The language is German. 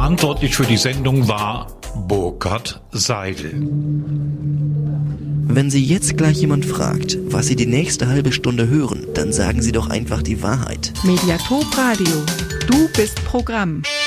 Verantwortlich für die Sendung war Burkhard Seidel. Wenn Sie jetzt gleich jemand fragt, was Sie die nächste halbe Stunde hören, dann sagen Sie doch einfach die Wahrheit. Mediathek Radio. Du bist Programm.